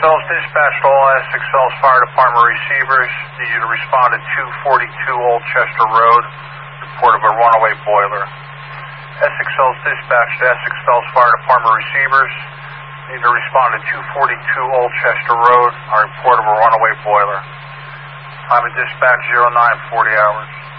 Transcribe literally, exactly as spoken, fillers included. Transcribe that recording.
Fells, dispatch to all Essex Fells Fire Department receivers. Need you to respond to two forty-two Old Chester Road. Report of a runaway boiler. Essex Fells, dispatch to Essex Fells Fire Department receivers. Need to respond to two forty-two Old Chester Road. A report of a runaway boiler. Time of dispatch zero nine forty hours.